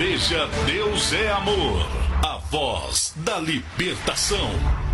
Igreja Deus é Amor, a voz da libertação.